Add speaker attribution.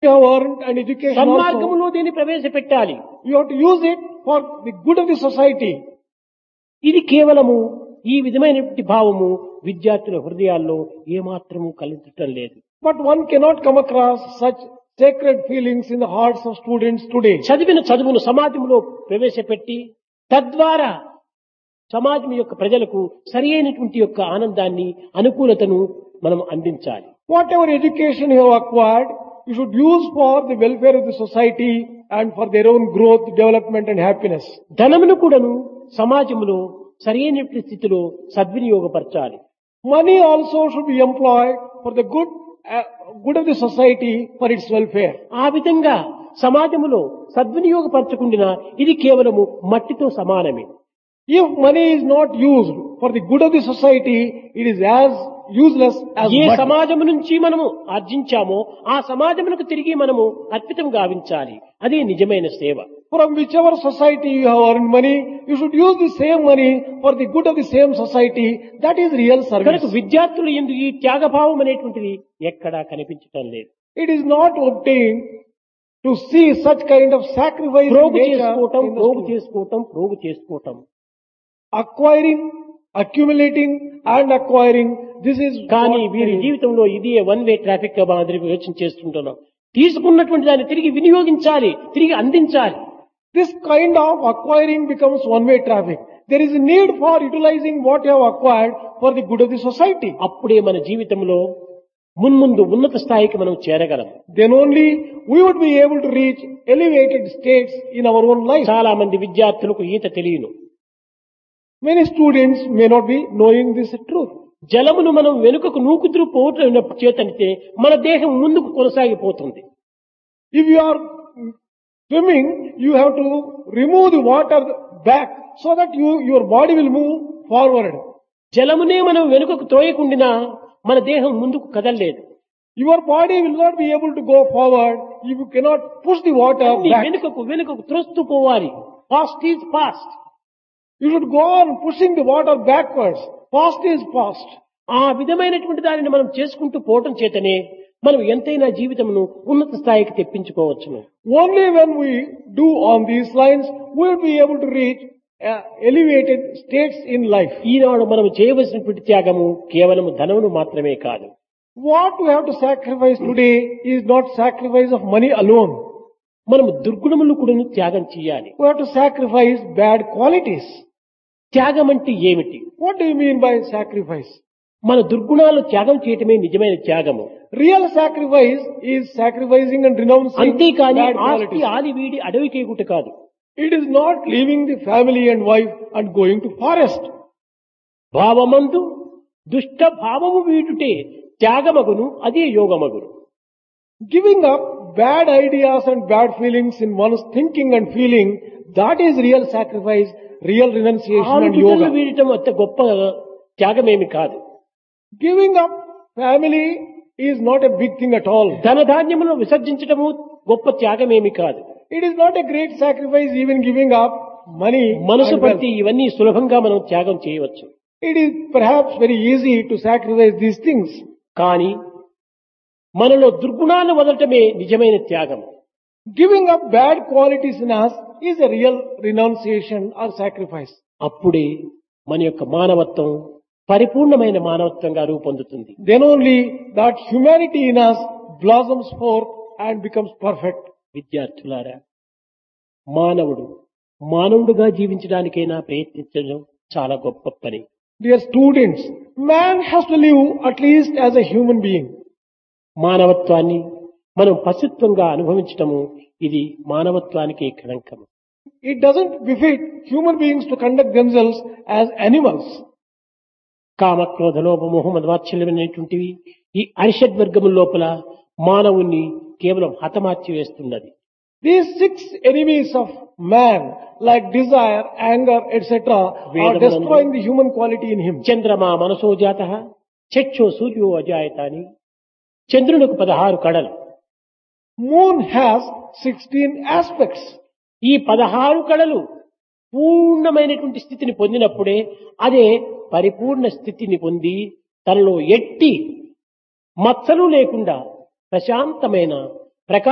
Speaker 1: You have earned an education also.
Speaker 2: సన్మార్గములో దీన్ని ప్రవేశపెట్టాలి.
Speaker 1: You have to use it for the good of the society.
Speaker 2: ఇది కేవలము ఈ విధమైనటువంటి భావము విద్యార్థుల హృదయాల్లో ఏమాత్రము కలిగించటం లేదు.
Speaker 1: But one cannot come across such sacred feelings in the hearts of students today.
Speaker 2: చదివిన చదువును సమాజంలో ప్రవేశపెట్టి తద్వారా సమాజం యొక్క ప్రజలకు సరి అయినటువంటి యొక్క ఆనందాన్ని అనుకూలతను మనం అందించాలి.
Speaker 1: Whatever education you have acquired, you should use for the welfare of the society and for their own growth, development and happiness.
Speaker 2: ధనమును కూడాను సమాజంలో సరి అయినటువంటి స్థితిలో సద్వినియోగపరచాలి.
Speaker 1: Money also should be employed for the good of the society for its welfare.
Speaker 2: ఆ విధంగా సమాజంలో సద్వినియోగపరచకుండా ఇది కేవలము మట్టితో సమానమే.
Speaker 1: If money is not used for the good of the society, it is as useless as
Speaker 2: A
Speaker 1: mud.
Speaker 2: సమాజం నుంచి మనము ఆర్జించామో ఆ సమాజమునకు తిరిగి మనము అర్పితం గావించాలి. అదే నిజమైన సేవ.
Speaker 1: From whichever society you have earned money, you should use the same money for the good of the same society. That is real service.
Speaker 2: కనుక విద్యార్థులు ఎందుకు ఈ త్యాగభావం అనేటువంటిది ఎక్కడా కనిపించటం లేదు.
Speaker 1: It is not obtained to see such kind of sacrifice in
Speaker 2: ప్రోగు
Speaker 1: nature
Speaker 2: చేసుకోవటం
Speaker 1: in the
Speaker 2: ప్రోగు
Speaker 1: student.
Speaker 2: చేసుకోవటం ప్రోగు చేసుకోవటం.
Speaker 1: Acquiring, accumulating and acquiring, this is
Speaker 2: కానీ
Speaker 1: what
Speaker 2: వీరి
Speaker 1: they-
Speaker 2: జీవితంలో ఇది వన్ వే ట్రాఫిక్ గా మాదిరి యోచన చేస్తుంటున్నాం. తీసుకున్నటువంటి దాన్ని తిరిగి వినియోగించాలి, తిరిగి అందించాలి.
Speaker 1: This kind of acquiring becomes one-way traffic. There is a need for utilizing what you have acquired for the good of the society.
Speaker 2: అప్పుడే మన జీవితంలో మున్ముందు ఉన్నత స్థాయికి మనం చేరగలం.
Speaker 1: Then only we would be able to reach elevated states in our own life.
Speaker 2: చాలా మంది విద్యార్థులకు ఈత తెలియను.
Speaker 1: Many students may not be knowing this truth.
Speaker 2: జలమును మనం వెనుకకు నూకుతూ పోవటం చేతనితే మన దేహం ముందుకు కొనసాగిపోతుంది.
Speaker 1: If you are swimming, you have to remove the water back so that your body will move forward.
Speaker 2: జలమునే మనం వెనుకకు తోయకుండినా మన దేహం ముందుకు కదలలేదు.
Speaker 1: Your body will not be able to go forward if you cannot push the water
Speaker 2: అన్ని
Speaker 1: back.
Speaker 2: వెనుకకు త్రోస్తూ పోవాలి. Past is past.
Speaker 1: You should go on pushing the water backwards. Past is past.
Speaker 2: ఆ విధమైనటువంటి దానిని మనం చేసుకుంటూ పోవటం చేతనే మనం ఎంతైనా జీవితమును ఉన్నత స్థాయికి తెప్పించుకోవచ్చును.
Speaker 1: Only when we do on these lines, we will be able to reach elevated states in life.
Speaker 2: ఈనాడు మనం చేయవలసినటువంటి త్యాగము కేవలం ధనమును మాత్రమే కాదు.
Speaker 1: What we have to sacrifice today is not sacrifice of money alone.
Speaker 2: మనం దుర్గుణములు కూడా త్యాగం చేయాలి.
Speaker 1: We have to sacrifice bad qualities.
Speaker 2: త్యాగం అంటే ఏమిటి?
Speaker 1: What do you mean by sacrifice?
Speaker 2: మన దుర్గుణాలు త్యాగం చేయటమే నిజమైన త్యాగము.
Speaker 1: Real sacrifice is sacrificing and renouncing
Speaker 2: అంతేకాని
Speaker 1: bad
Speaker 2: ఆస్తి
Speaker 1: qualities.
Speaker 2: ఆలి వీడి అడవికేగుట కాదు.
Speaker 1: It is not leaving the family and wife and going to forest.
Speaker 2: భావమందు దుష్ట భావము వీడుటే త్యాగమగును, అదే యోగమగును.
Speaker 1: Giving up bad ideas and bad feelings in one's thinking and feeling, that is real sacrifice, real renunciation and
Speaker 2: ఆలుబిడ్డలు
Speaker 1: yoga.
Speaker 2: వీడటం అంత గొప్ప త్యాగమేమి కాదు.
Speaker 1: Giving up family is not a big thing at all.
Speaker 2: ధనధాన్యమును విసర్జించటము గొప్ప త్యాగమేమి కాదు.
Speaker 1: It is not a great sacrifice even giving up money.
Speaker 2: మనసు
Speaker 1: and
Speaker 2: పట్టి
Speaker 1: wealth.
Speaker 2: ఇవన్నీ సులభంగా మనం త్యాగం చేయవచ్చు.
Speaker 1: It is perhaps very easy to sacrifice these things.
Speaker 2: కానీ మనలో దుర్గుణాలను వదలటమే నిజమైన త్యాగం.
Speaker 1: Giving up bad qualities in us is a real renunciation or sacrifice.
Speaker 2: అప్పుడే మన యొక్క మానవత్వం పరిపూర్ణమైన మానవత్వంగా రూపొందుతుంది.
Speaker 1: Then only that humanity in us blossoms forth and becomes perfect.
Speaker 2: విద్యార్థులారా, మానవుడుగా జీవించడానికైనా ప్రయత్నించడం చాలా గొప్ప పని.
Speaker 1: Dear students, man has to live at least as a human being.
Speaker 2: మానవత్వాన్ని మనం పశుత్వంగా అనుభవించటము ఇది మానవత్వానికి కళంకము.
Speaker 1: It doesn't befit human beings to conduct themselves as animals.
Speaker 2: కామ క్రోధ లోభ మోహ మదవాత్సల్యమైనటువంటివి ఈ అరిషడ్వర్గము లోపల మానవుణ్ణి కేవలం హతమార్చి వేస్తున్నది.
Speaker 1: These 6 enemies of man, like desire, anger, etc., are destroying the human quality in him.
Speaker 2: చంద్రమా మనసో జాతః చక్షో సూర్యో అజాయతాని. చంద్రునికి 16 కళలు.
Speaker 1: Moon has 16 aspects.
Speaker 2: ఈ 16 కళలు పూర్ణమైనటువంటి స్థితిని పొందినప్పుడే అదే పరిపూర్ణ స్థితిని పొంది తనలో ఎట్టి మచ్చలు లేకుండా ప్రశాంతమైన